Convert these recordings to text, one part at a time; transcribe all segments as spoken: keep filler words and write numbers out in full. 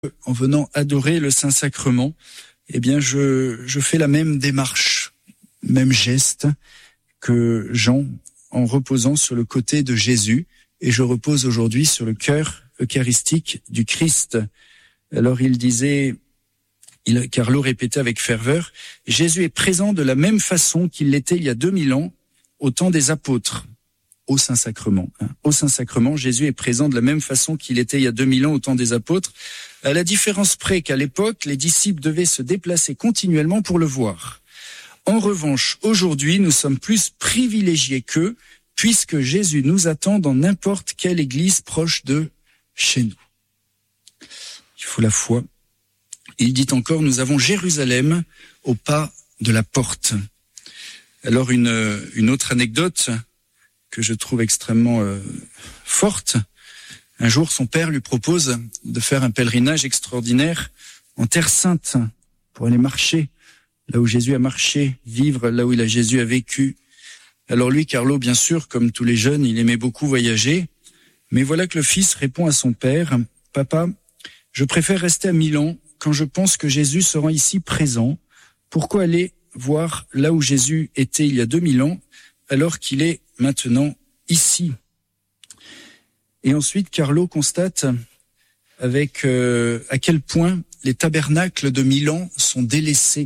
en venant adorer le Saint-Sacrement, eh bien, je, je fais la même démarche, même geste que Jean en reposant sur le côté de Jésus, et je repose aujourd'hui sur le cœur eucharistique du Christ. Alors il disait, il, Carlo répétait avec ferveur, Jésus est présent de la même façon qu'il l'était il y a deux mille ans au temps des apôtres. Au Saint-Sacrement. Au Saint-Sacrement, Jésus est présent de la même façon qu'il était il y a deux mille ans au temps des apôtres, à la différence près qu'à l'époque, les disciples devaient se déplacer continuellement pour le voir. En revanche, aujourd'hui, nous sommes plus privilégiés qu'eux, puisque Jésus nous attend dans n'importe quelle église proche de chez nous. Il faut la foi. Il dit encore, nous avons Jérusalem au pas de la porte. Alors une, une autre anecdote que je trouve extrêmement euh, forte. Un jour, son père lui propose de faire un pèlerinage extraordinaire en Terre Sainte pour aller marcher là où Jésus a marché, vivre là où il a, Jésus a vécu. Alors lui, Carlo, bien sûr, comme tous les jeunes, il aimait beaucoup voyager. Mais voilà que le fils répond à son père, « Papa, je préfère rester à Milan quand je pense que Jésus sera ici présent. Pourquoi aller voir là où Jésus était il y a deux mille ans alors qu'il est maintenant ici ?» Et ensuite, Carlo constate avec euh, à quel point les tabernacles de Milan sont délaissés.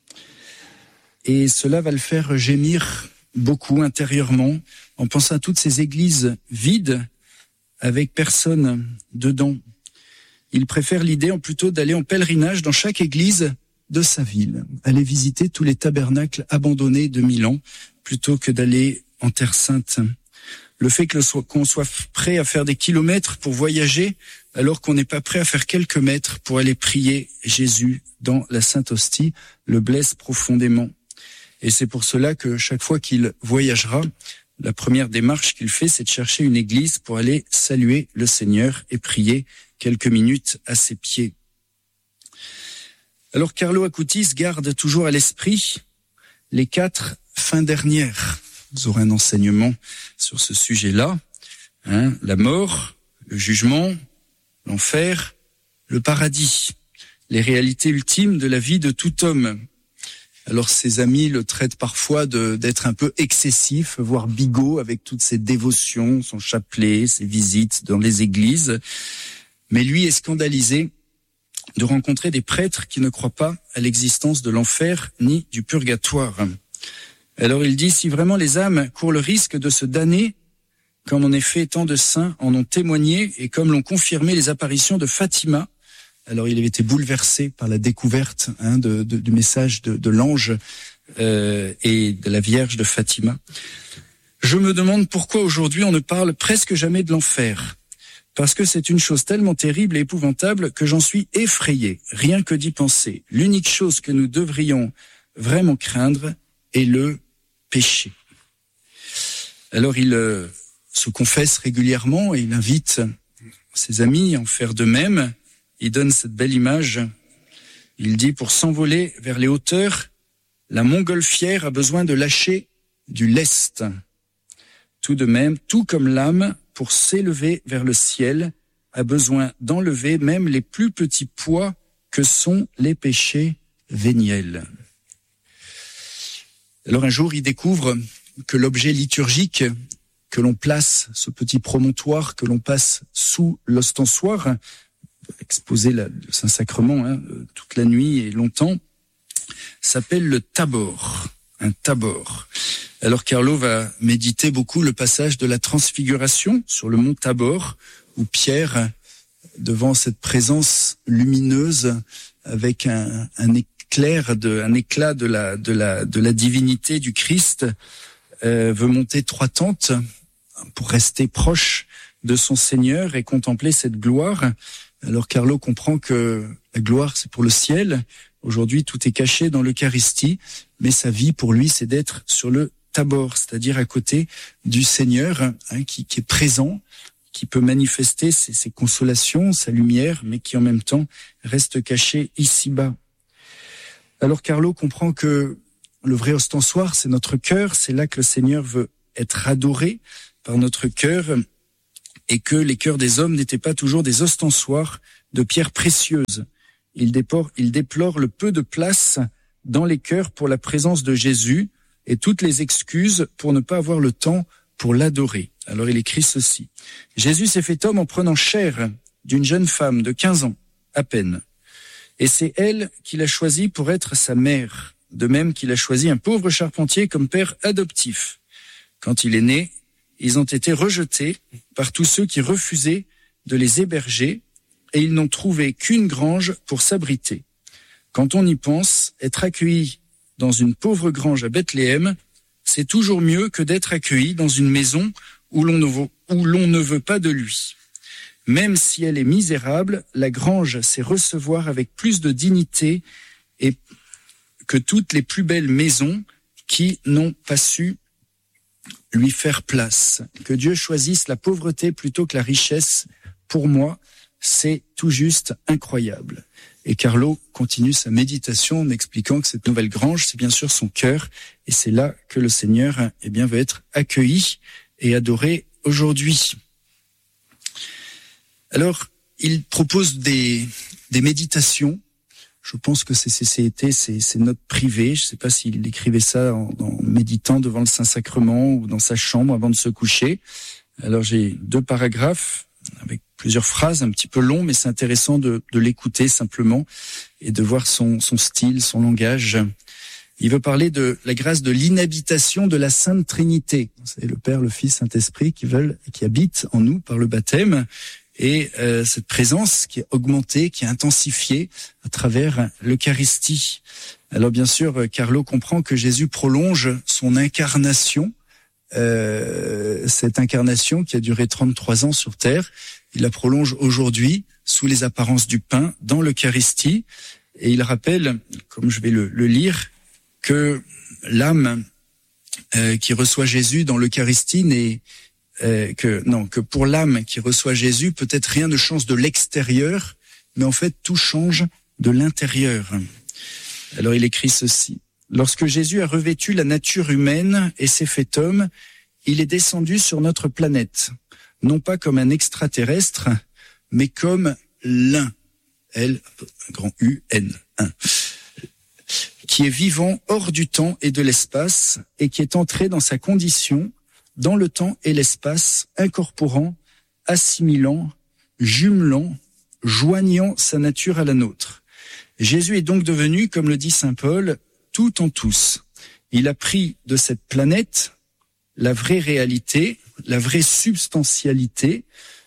Et cela va le faire gémir beaucoup intérieurement en pensant à toutes ces églises vides avec personne dedans. Il préfère l'idée en plutôt d'aller en pèlerinage dans chaque église de sa ville, aller visiter tous les tabernacles abandonnés de Milan plutôt que d'aller en Terre Sainte. Le fait que le, qu'on soit prêt à faire des kilomètres pour voyager alors qu'on n'est pas prêt à faire quelques mètres pour aller prier Jésus dans la Sainte Hostie le blesse profondément. Et c'est pour cela que chaque fois qu'il voyagera, la première démarche qu'il fait, c'est de chercher une église pour aller saluer le Seigneur et prier quelques minutes à ses pieds. Alors Carlo Acutis garde toujours à l'esprit les quatre fins dernières. Vous aurez un enseignement sur ce sujet-là. Hein, la mort, le jugement, l'enfer, le paradis. Les réalités ultimes de la vie de tout homme. Alors ses amis le traitent parfois de, d'être un peu excessif, voire bigot avec toutes ses dévotions, son chapelet, ses visites dans les églises. Mais lui est scandalisé de rencontrer des prêtres qui ne croient pas à l'existence de l'enfer ni du purgatoire. Alors il dit, si vraiment les âmes courent le risque de se damner, comme en effet tant de saints en ont témoigné et comme l'ont confirmé les apparitions de Fatima, alors il avait été bouleversé par la découverte hein, de, de, du message de, de l'ange euh, et de la Vierge de Fatima. Je me demande pourquoi aujourd'hui on ne parle presque jamais de l'enfer. Parce que c'est une chose tellement terrible et épouvantable que j'en suis effrayé, rien que d'y penser. L'unique chose que nous devrions vraiment craindre est le péché. Alors il euh, se confesse régulièrement et il invite ses amis à en faire de même. Il donne cette belle image. Il dit, pour s'envoler vers les hauteurs, la montgolfière a besoin de lâcher du lest. Tout de même, tout comme l'âme, pour s'élever vers le ciel, a besoin d'enlever même les plus petits poids que sont les péchés véniels. Alors un jour, il découvre que l'objet liturgique que l'on place, ce petit promontoire que l'on passe sous l'ostensoir, exposer la, le Saint-Sacrement hein, toute la nuit et longtemps, s'appelle le tabor, un tabor. Alors Carlo va méditer beaucoup le passage de la transfiguration sur le mont Tabor, où Pierre, devant cette présence lumineuse, avec un, un éclair, de, un éclat de la, de la, de la divinité du Christ, euh, veut monter trois tentes pour rester proche de son Seigneur et contempler cette gloire. Alors Carlo comprend que la gloire, c'est pour le ciel. Aujourd'hui, tout est caché dans l'Eucharistie, mais sa vie, pour lui, c'est d'être sur le Tabor, c'est-à-dire à côté du Seigneur hein, qui, qui est présent, qui peut manifester ses, ses consolations, sa lumière, mais qui en même temps reste caché ici-bas. Alors Carlo comprend que le vrai ostensoir, c'est notre cœur, c'est là que le Seigneur veut être adoré par notre cœur, et que les cœurs des hommes n'étaient pas toujours des ostensoirs de pierres précieuses. Il déplore, il déplore le peu de place dans les cœurs pour la présence de Jésus et toutes les excuses pour ne pas avoir le temps pour l'adorer. Alors il écrit ceci. Jésus s'est fait homme en prenant chair d'une jeune femme de quinze ans, à peine. Et c'est elle qu'il a choisi pour être sa mère, de même qu'il a choisi un pauvre charpentier comme père adoptif. Quand il est né, ils ont été rejetés par tous ceux qui refusaient de les héberger et ils n'ont trouvé qu'une grange pour s'abriter. Quand on y pense, être accueilli dans une pauvre grange à Bethléem, c'est toujours mieux que d'être accueilli dans une maison où l'on ne veut, où l'on ne veut pas de lui. Même si elle est misérable, la grange sait recevoir avec plus de dignité et que toutes les plus belles maisons qui n'ont pas su lui faire place. Que Dieu choisisse la pauvreté plutôt que la richesse, pour moi, c'est tout juste incroyable. Et Carlo continue sa méditation en expliquant que cette nouvelle grange, c'est bien sûr son cœur, et c'est là que le Seigneur, eh bien, veut être accueilli et adoré aujourd'hui. Alors, il propose des, des méditations. Je pense que c'est, c'était c'est, c'est notes privées. Je ne sais pas s'il écrivait ça en, en méditant devant le Saint-Sacrement ou dans sa chambre avant de se coucher. Alors, j'ai deux paragraphes avec plusieurs phrases, un petit peu longs, mais c'est intéressant de, de l'écouter simplement et de voir son, son style, son langage. Il veut parler de la grâce de l'inhabitation de la Sainte Trinité. C'est le Père, le Fils, Saint-Esprit qui veulent, qui habitent en nous par le baptême. Et euh, cette présence qui est augmentée, qui est intensifiée à travers l'Eucharistie. Alors bien sûr, Carlo comprend que Jésus prolonge son incarnation, euh, cette incarnation qui a duré trente-trois ans sur terre. Il la prolonge aujourd'hui sous les apparences du pain dans l'Eucharistie. Et il rappelle, comme je vais le, le lire, que l'âme euh, qui reçoit Jésus dans l'Eucharistie n'est Euh, que non, que pour l'âme qui reçoit Jésus, peut-être rien ne change de l'extérieur, mais en fait tout change de l'intérieur. Alors il écrit ceci. Lorsque Jésus a revêtu la nature humaine et s'est fait homme, il est descendu sur notre planète, non pas comme un extraterrestre, mais comme l'un, L, grand U, N, un, qui est vivant hors du temps et de l'espace et qui est entré dans sa condition dans le temps et l'espace, incorporant, assimilant, jumelant, joignant sa nature à la nôtre. Jésus est donc devenu, comme le dit saint Paul, tout en tous. Il a pris de cette planète la vraie réalité, la vraie substantialité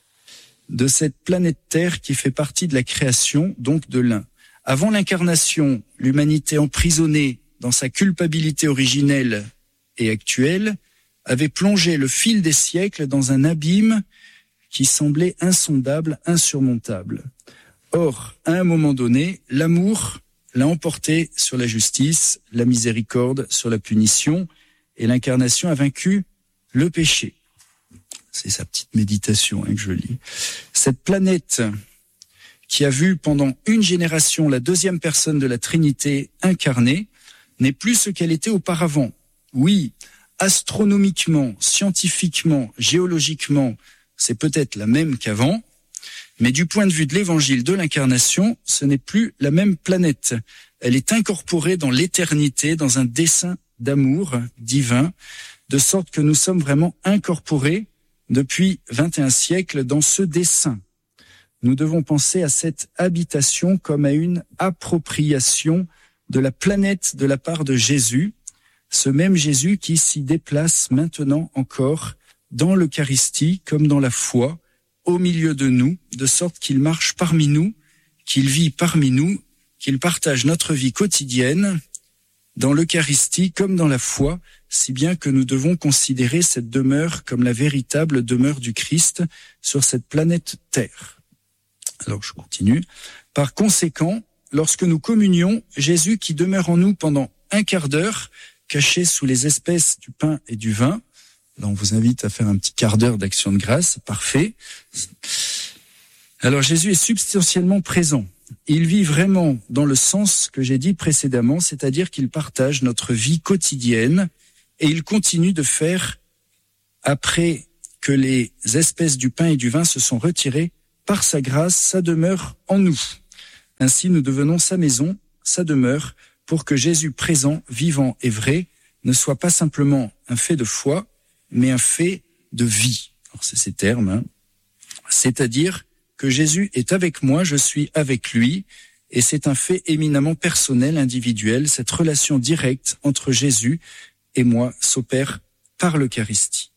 de cette planète Terre qui fait partie de la création, donc de l'un. Avant l'incarnation, l'humanité emprisonnée dans sa culpabilité originelle et actuelle, avait plongé le fil des siècles dans un abîme qui semblait insondable, insurmontable. Or, à un moment donné, l'amour l'a emporté sur la justice, la miséricorde sur la punition, et l'incarnation a vaincu le péché. C'est sa petite méditation hein, que je lis. Cette planète qui a vu pendant une génération la deuxième personne de la Trinité incarnée n'est plus ce qu'elle était auparavant. Oui, astronomiquement, scientifiquement, géologiquement, c'est peut-être la même qu'avant, mais du point de vue de l'évangile de l'incarnation, ce n'est plus la même planète. Elle est incorporée dans l'éternité, dans un dessein d'amour divin, de sorte que nous sommes vraiment incorporés depuis vingt et un siècles dans ce dessein. Nous devons penser à cette habitation comme à une appropriation de la planète de la part de Jésus, ce même Jésus qui s'y déplace maintenant encore dans l'Eucharistie comme dans la foi, au milieu de nous, de sorte qu'il marche parmi nous, qu'il vit parmi nous, qu'il partage notre vie quotidienne dans l'Eucharistie comme dans la foi, si bien que nous devons considérer cette demeure comme la véritable demeure du Christ sur cette planète Terre. Alors je continue. Par conséquent, lorsque nous communions, Jésus qui demeure en nous pendant un quart d'heure, caché sous les espèces du pain et du vin. Là, on vous invite à faire un petit quart d'heure d'action de grâce. Parfait. Alors, Jésus est substantiellement présent. Il vit vraiment dans le sens que j'ai dit précédemment, c'est-à-dire qu'il partage notre vie quotidienne et il continue de faire, après que les espèces du pain et du vin se sont retirées par sa grâce, sa demeure en nous. Ainsi, nous devenons sa maison, sa demeure, pour que Jésus présent, vivant et vrai, ne soit pas simplement un fait de foi, mais un fait de vie. Alors, c'est ces termes, hein. C'est-à-dire que Jésus est avec moi, je suis avec lui, et c'est un fait éminemment personnel, individuel. Cette relation directe entre Jésus et moi s'opère par l'Eucharistie.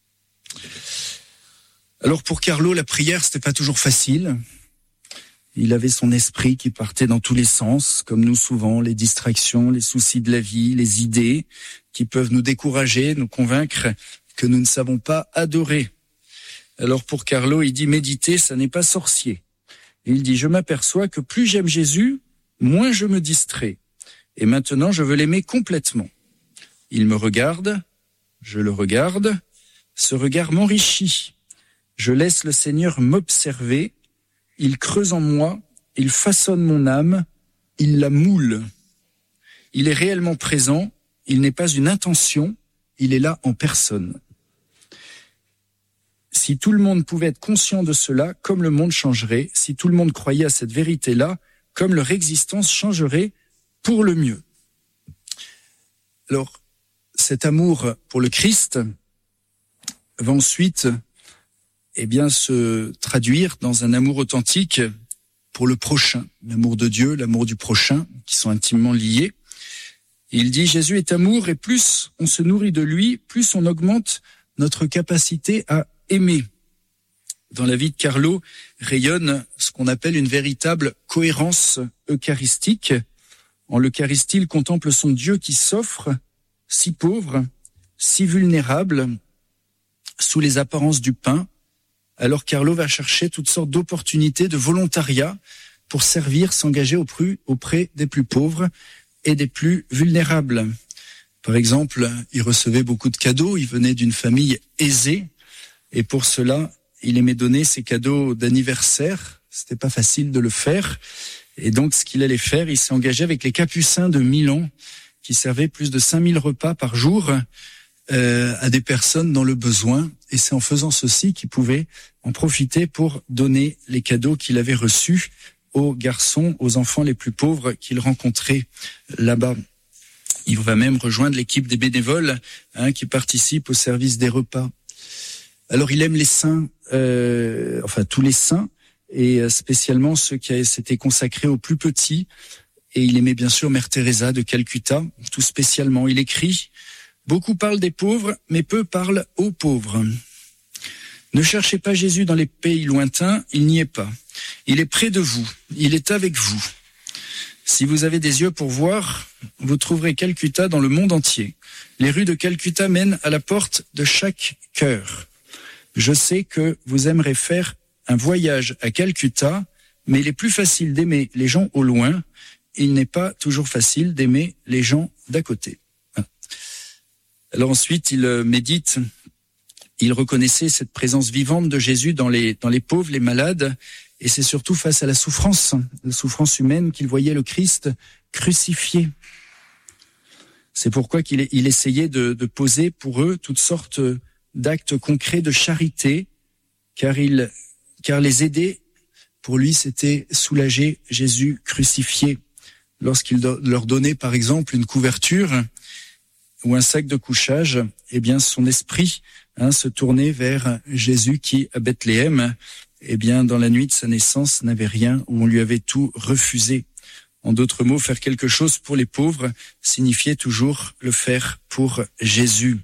Alors pour Carlo, la prière, c'était pas toujours facile. Il avait son esprit qui partait dans tous les sens, comme nous souvent, les distractions, les soucis de la vie, les idées qui peuvent nous décourager, nous convaincre que nous ne savons pas adorer. Alors pour Carlo, il dit méditer, ça n'est pas sorcier. Et il dit, je m'aperçois que plus j'aime Jésus, moins je me distrais. Et maintenant, je veux l'aimer complètement. Il me regarde, je le regarde, ce regard m'enrichit. Je laisse le Seigneur m'observer, il creuse en moi, il façonne mon âme, il la moule. Il est réellement présent, il n'est pas une intention, il est là en personne. Si tout le monde pouvait être conscient de cela, comme le monde changerait, si tout le monde croyait à cette vérité-là, comme leur existence changerait pour le mieux. Alors, cet amour pour le Christ va ensuite eh bien, se traduire dans un amour authentique pour le prochain, l'amour de Dieu, l'amour du prochain, qui sont intimement liés. Il dit, Jésus est amour, et plus on se nourrit de lui, plus on augmente notre capacité à aimer. Dans la vie de Carlo rayonne ce qu'on appelle une véritable cohérence eucharistique. En l'Eucharistie, il contemple son Dieu qui s'offre, si pauvre, si vulnérable, sous les apparences du pain. Alors Carlo va chercher toutes sortes d'opportunités de volontariat pour servir, s'engager auprès des plus pauvres et des plus vulnérables. Par exemple, il recevait beaucoup de cadeaux, il venait d'une famille aisée, et pour cela, il aimait donner ses cadeaux d'anniversaire. C'était pas facile de le faire. Et donc, ce qu'il allait faire, il s'est engagé avec les Capucins de Milan, qui servaient plus de cinq mille repas par jour euh, à des personnes dans le besoin. Et c'est en faisant ceci qu'il pouvait en profiter pour donner les cadeaux qu'il avait reçus aux garçons, aux enfants les plus pauvres qu'il rencontrait là-bas. Il va même rejoindre l'équipe des bénévoles hein, qui participent au service des repas. Alors il aime les saints, euh, enfin tous les saints, et spécialement ceux qui s'étaient consacrés aux plus petits. Et il aimait bien sûr Mère Teresa de Calcutta, tout spécialement. Il écrit « Beaucoup parlent des pauvres, mais peu parlent aux pauvres. Ne cherchez pas Jésus dans les pays lointains, il n'y est pas. Il est près de vous, il est avec vous. Si vous avez des yeux pour voir, vous trouverez Calcutta dans le monde entier. Les rues de Calcutta mènent à la porte de chaque cœur. Je sais que vous aimerez faire un voyage à Calcutta, mais il est plus facile d'aimer les gens au loin. Il n'est pas toujours facile d'aimer les gens d'à côté. » Alors ensuite, il médite, il reconnaissait cette présence vivante de Jésus dans les, dans les pauvres, les malades, et c'est surtout face à la souffrance, la souffrance humaine qu'il voyait le Christ crucifié. C'est pourquoi qu'il il essayait de, de poser pour eux toutes sortes d'actes concrets de charité, car, il, car les aider, pour lui, c'était soulager Jésus crucifié. Lorsqu'il do, leur donnait, par exemple, une couverture ou un sac de couchage, eh bien, son esprit hein, se tournait vers Jésus qui, à Bethléem, eh bien, dans la nuit de sa naissance, n'avait rien, où on lui avait tout refusé. En d'autres mots, faire quelque chose pour les pauvres signifiait toujours le faire pour Jésus.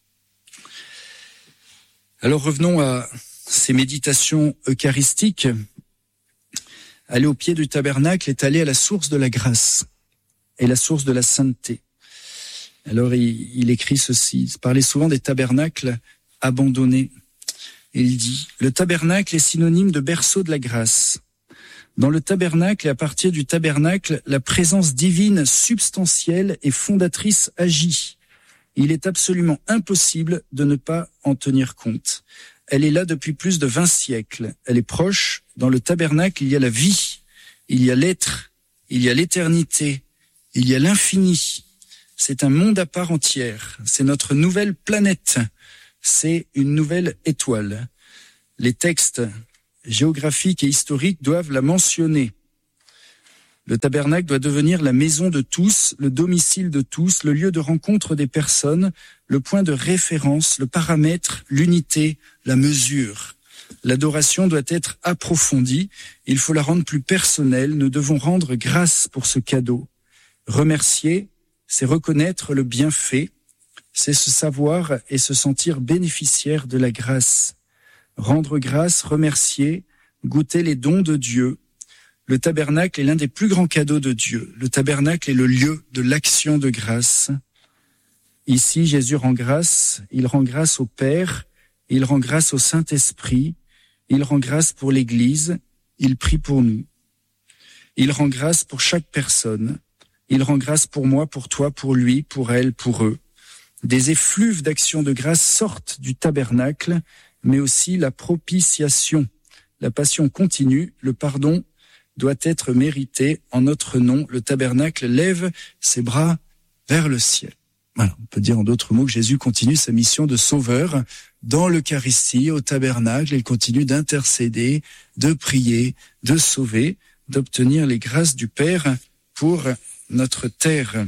Alors revenons à ces méditations eucharistiques. Aller au pied du tabernacle est aller à la source de la grâce et la source de la sainteté. Alors il, il écrit ceci, il parlait souvent des tabernacles abandonnés. Il dit, le tabernacle est synonyme de berceau de la grâce. Dans le tabernacle et à partir du tabernacle, la présence divine substantielle et fondatrice agit. Il est absolument impossible de ne pas en tenir compte. Elle est là depuis plus de vingt siècles. Elle est proche. Dans le tabernacle, il y a la vie, il y a l'être, il y a l'éternité, il y a l'infini. C'est un monde à part entière. C'est notre nouvelle planète. C'est une nouvelle étoile. Les textes géographiques et historiques doivent la mentionner. Le tabernacle doit devenir la maison de tous, le domicile de tous, le lieu de rencontre des personnes, le point de référence, le paramètre, l'unité, la mesure. L'adoration doit être approfondie, il faut la rendre plus personnelle, nous devons rendre grâce pour ce cadeau. Remercier, c'est reconnaître le bienfait, c'est se savoir et se sentir bénéficiaire de la grâce. Rendre grâce, remercier, goûter les dons de Dieu. Le tabernacle est l'un des plus grands cadeaux de Dieu. Le tabernacle est le lieu de l'action de grâce. Ici, Jésus rend grâce, il rend grâce au Père, il rend grâce au Saint-Esprit, il rend grâce pour l'Église, il prie pour nous. Il rend grâce pour chaque personne, il rend grâce pour moi, pour toi, pour lui, pour elle, pour eux. Des effluves d'action de grâce sortent du tabernacle, mais aussi la propitiation, la passion continue, le pardon doit être mérité en notre nom. Le tabernacle lève ses bras vers le ciel. Voilà, on peut dire en d'autres mots que Jésus continue sa mission de sauveur dans l'Eucharistie, au tabernacle. Il continue d'intercéder, de prier, de sauver, d'obtenir les grâces du Père pour notre terre.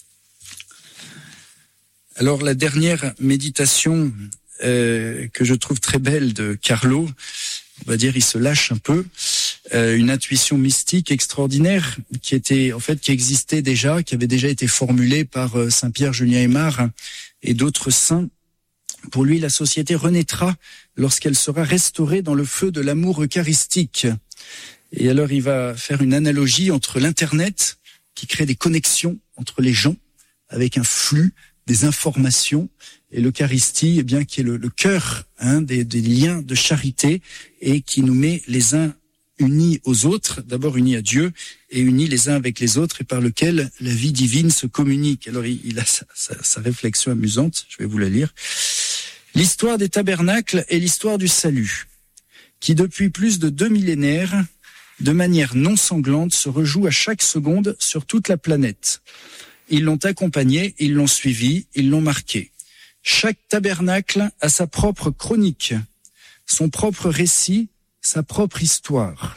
Alors la dernière méditation euh, que je trouve très belle de Carlo, on va dire il se lâche un peu, euh, une intuition mystique extraordinaire qui était en fait qui existait déjà, qui avait déjà été formulée par euh, Saint Pierre Julien Aymar et d'autres saints. Pour lui, la société renaîtra lorsqu'elle sera restaurée dans le feu de l'amour eucharistique. Et alors il va faire une analogie entre l'Internet qui crée des connexions entre les gens avec un flux, des informations, et l'Eucharistie, eh bien, qui est le, le cœur hein, des, des liens de charité et qui nous met les uns unis aux autres, d'abord unis à Dieu et unis les uns avec les autres et par lequel la vie divine se communique. Alors il, il a sa, sa, sa réflexion amusante, je vais vous la lire. L'histoire des tabernacles est l'histoire du salut, qui depuis plus de deux millénaires, de manière non sanglante, se rejoue à chaque seconde sur toute la planète. Ils l'ont accompagné, ils l'ont suivi, ils l'ont marqué. Chaque tabernacle a sa propre chronique, son propre récit, sa propre histoire.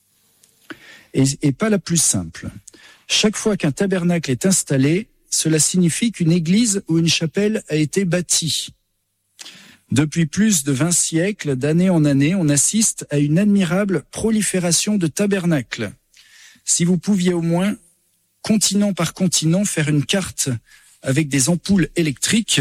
Et, et pas la plus simple. Chaque fois qu'un tabernacle est installé, cela signifie qu'une église ou une chapelle a été bâtie. Depuis plus de vingt siècles, d'année en année, on assiste à une admirable prolifération de tabernacles. Si vous pouviez au moins, continent par continent, faire une carte avec des ampoules électriques,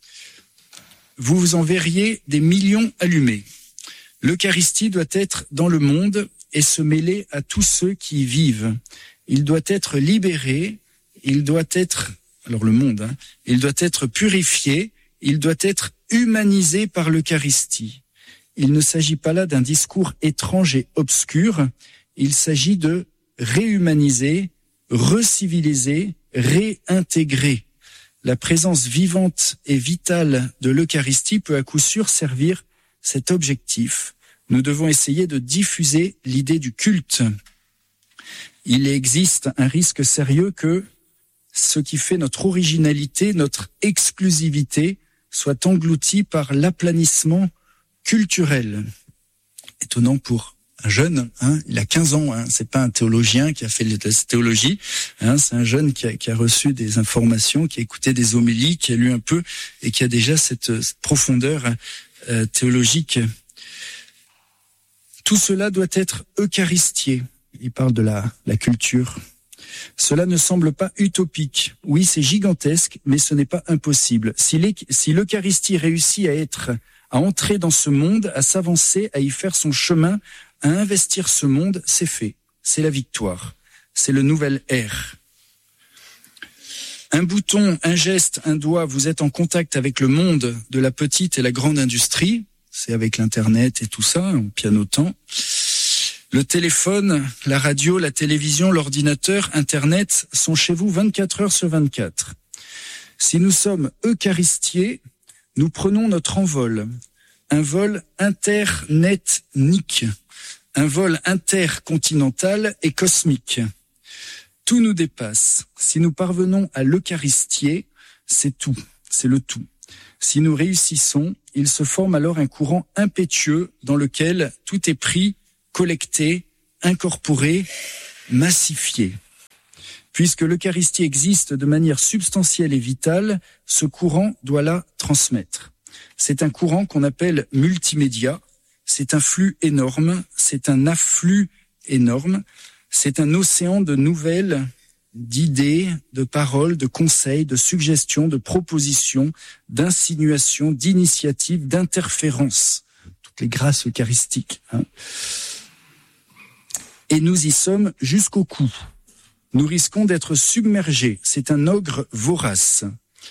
vous vous en verriez des millions allumés. L'Eucharistie doit être dans le monde et se mêler à tous ceux qui y vivent. Il doit être libéré, il doit être, alors le monde, hein, il doit être purifié, il doit être humanisé par l'Eucharistie. Il ne s'agit pas là d'un discours étrange et obscur, il s'agit de réhumaniser, reciviliser, réintégrer. La présence vivante et vitale de l'Eucharistie peut à coup sûr servir cet objectif. Nous devons essayer de diffuser l'idée du culte. Il existe un risque sérieux que ce qui fait notre originalité, notre exclusivité, soit englouti par l'aplanissement culturel. Étonnant pour un jeune, hein, il a quinze ans, hein, c'est pas un théologien qui a fait de la théologie, hein, c'est un jeune qui a, qui a reçu des informations, qui a écouté des homélies, qui a lu un peu et qui a déjà cette, cette profondeur euh, théologique. Tout cela doit être eucharistié. Il parle de la, la culture. Cela ne semble pas utopique. Oui, c'est gigantesque, mais ce n'est pas impossible. Si, si l'Eucharistie réussit à être, à entrer dans ce monde, à s'avancer, à y faire son chemin, à investir ce monde, c'est fait. C'est la victoire. C'est le nouvel ère. Un bouton, un geste, un doigt, vous êtes en contact avec le monde de la petite et la grande industrie. C'est avec l'Internet et tout ça, en pianotant. Le téléphone, la radio, la télévision, l'ordinateur, Internet sont chez vous vingt-quatre heures sur vingt-quatre. Si nous sommes eucharistiés, nous prenons notre envol. Un vol internetnique, un vol intercontinental et cosmique. Tout nous dépasse. Si nous parvenons à l'eucharistier, c'est tout, c'est le tout. Si nous réussissons, il se forme alors un courant impétueux dans lequel tout est pris collecté, incorporé, massifié. Puisque l'Eucharistie existe de manière substantielle et vitale, ce courant doit la transmettre. C'est un courant qu'on appelle multimédia, c'est un flux énorme, c'est un afflux énorme, c'est un océan de nouvelles, d'idées, de paroles, de conseils, de suggestions, de propositions, d'insinuations, d'initiatives, d'interférences. Toutes les grâces eucharistiques. Hein. Et nous y sommes jusqu'au cou. Nous risquons d'être submergés. C'est un ogre vorace.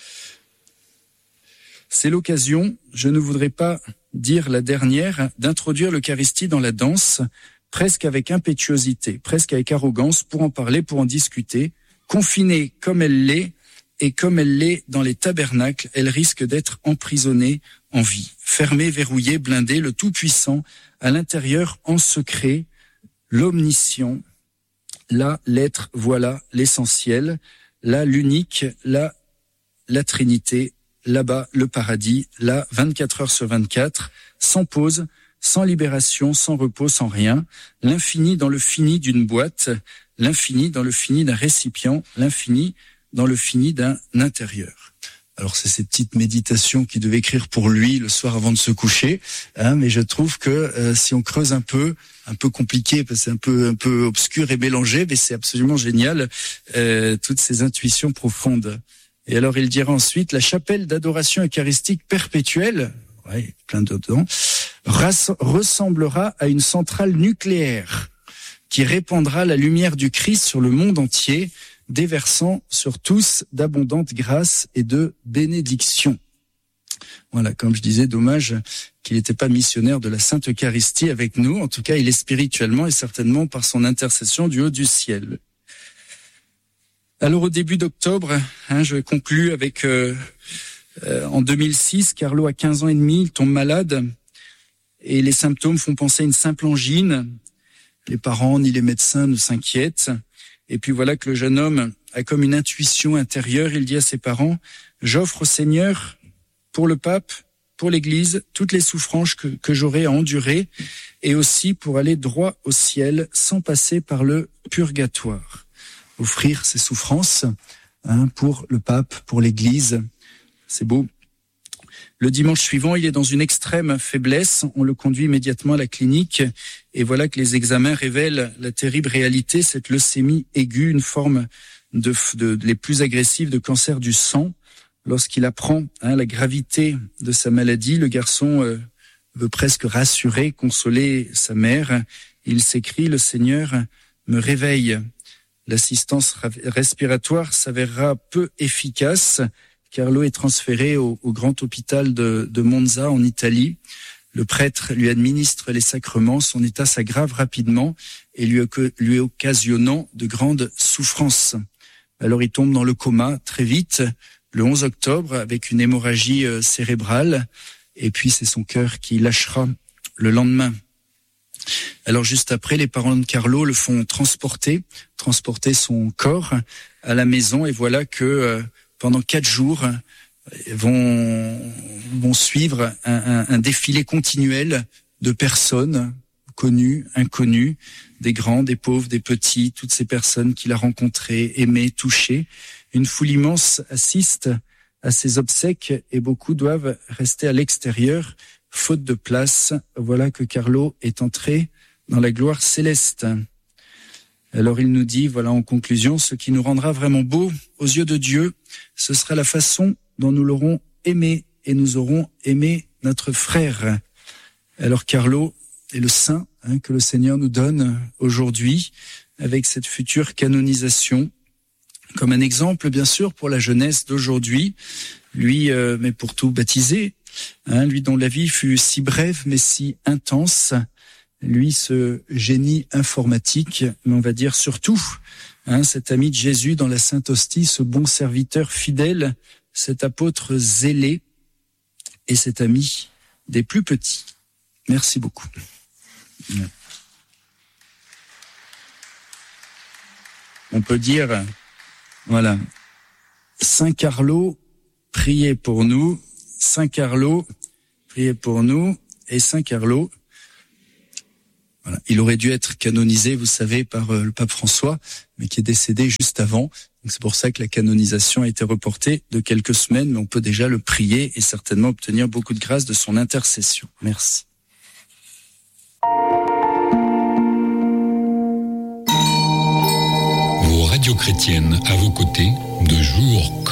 C'est l'occasion, je ne voudrais pas dire la dernière, d'introduire l'Eucharistie dans la danse, presque avec impétuosité, presque avec arrogance, pour en parler, pour en discuter. Confinée comme elle l'est, et comme elle l'est dans les tabernacles, elle risque d'être emprisonnée en vie. Fermée, verrouillée, blindée, le Tout-Puissant, à l'intérieur, en secret, l'omniscient, là, l'être, voilà l'essentiel, là, l'unique, là, la Trinité, là-bas, le paradis, là, vingt-quatre heures sur vingt-quatre, sans pause, sans libération, sans repos, sans rien, l'infini dans le fini d'une boîte, l'infini dans le fini d'un récipient, l'infini dans le fini d'un intérieur. Alors c'est ces petites méditations qu'il devait écrire pour lui le soir avant de se coucher, hein, mais je trouve que euh, si on creuse un peu, un peu compliqué, parce que c'est un peu un peu obscur et mélangé, mais c'est absolument génial, euh, toutes ces intuitions profondes. Et alors il dira ensuite, la chapelle d'adoration eucharistique perpétuelle, ouais, plein d'autres dedans, ressemblera à une centrale nucléaire qui répandra la lumière du Christ sur le monde entier, déversant sur tous d'abondantes grâces et de bénédictions. Voilà, comme je disais, dommage qu'il n'était pas missionnaire de la Sainte Eucharistie avec nous. En tout cas, il est spirituellement et certainement par son intercession du haut du ciel. Alors, au début d'octobre, hein, je conclus avec... Euh, euh, en deux mille six, Carlo a quinze ans et demi, il tombe malade et les symptômes font penser à une simple angine. Les parents ni les médecins ne s'inquiètent. Et puis voilà que le jeune homme a comme une intuition intérieure. Il dit à ses parents, j'offre au Seigneur, pour le pape, pour l'Église, toutes les souffrances que, que j'aurai à endurer et aussi pour aller droit au ciel sans passer par le purgatoire. Offrir ses souffrances hein, pour le pape, pour l'Église. C'est beau. Le dimanche suivant, il est dans une extrême faiblesse. On le conduit immédiatement à la clinique. Et voilà que les examens révèlent la terrible réalité, cette leucémie aiguë, une forme de, de, de les plus agressives de cancer du sang. Lorsqu'il apprend hein, la gravité de sa maladie, le garçon euh, veut presque rassurer, consoler sa mère. Il s'écrie, le Seigneur me réveille. L'assistance respiratoire s'avérera peu efficace. Carlo est transféré au, au grand hôpital de, de Monza en Italie. Le prêtre lui administre les sacrements. Son état s'aggrave rapidement et lui, lui occasionnant de grandes souffrances. Alors il tombe dans le coma très vite, le onze octobre, avec une hémorragie cérébrale. Et puis c'est son cœur qui lâchera le lendemain. Alors juste après, les parents de Carlo le font transporter, transporter son corps à la maison. Et voilà que... Euh, pendant quatre jours, vont, vont suivre un, un, un défilé continuel de personnes connues, inconnues, des grands, des pauvres, des petits, toutes ces personnes qu'il a rencontrées, aimées, touchées. Une foule immense assiste à ces obsèques et beaucoup doivent rester à l'extérieur, faute de place. Voilà que Carlo est entré dans la gloire céleste. Alors il nous dit, voilà en conclusion, ce qui nous rendra vraiment beau aux yeux de Dieu, ce sera la façon dont nous l'aurons aimé et nous aurons aimé notre frère. Alors Carlo est le saint hein, que le Seigneur nous donne aujourd'hui avec cette future canonisation, comme un exemple bien sûr pour la jeunesse d'aujourd'hui, lui euh, mais pour tout baptisé, hein, lui dont la vie fut si brève mais si intense. Lui, ce génie informatique, mais on va dire surtout, hein, cet ami de Jésus dans la Sainte Hostie, ce bon serviteur fidèle, cet apôtre zélé et cet ami des plus petits. Merci beaucoup. On peut dire, voilà, Saint Carlo, priez pour nous, Saint Carlo, priez pour nous, et Saint Carlo, Voilà. Il aurait dû être canonisé, vous savez, par euh, le pape François, mais qui est décédé juste avant. Donc c'est pour ça que la canonisation a été reportée de quelques semaines, mais on peut déjà le prier et certainement obtenir beaucoup de grâce de son intercession. Merci. Vos radios chrétiennes à vos côtés, de jour comme